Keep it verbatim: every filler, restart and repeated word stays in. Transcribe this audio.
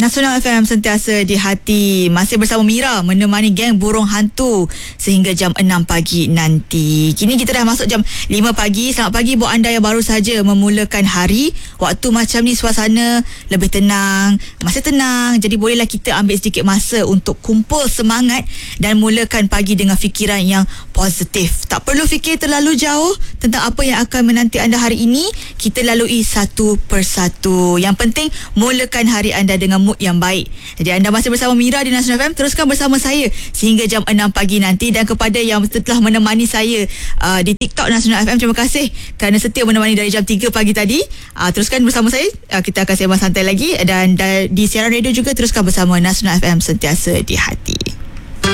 Nasional F M sentiasa di hati. Masih bersama Mira menemani geng burung hantu sehingga jam enam pagi nanti. Kini kita dah masuk jam lima pagi. Selamat pagi buat anda yang baru saja memulakan hari. Waktu macam ni suasana lebih tenang, masih tenang. Jadi bolehlah kita ambil sedikit masa untuk kumpul semangat dan mulakan pagi dengan fikiran yang positif. Tak perlu fikir terlalu jauh tentang apa yang akan menanti anda hari ini. Kita lalui satu persatu. Yang penting mulakan hari anda dengan mood yang baik. Jadi anda masih bersama Mira di Nasional F M. Teruskan bersama saya sehingga jam enam pagi nanti. Dan kepada yang telah menemani saya uh, di TikTok Nasional F M, terima kasih kerana setia menemani dari jam tiga pagi tadi. uh, Teruskan bersama saya. uh, Kita akan sembang santai lagi. Dan, dan di siaran radio juga teruskan bersama Nasional F M sentiasa di hati.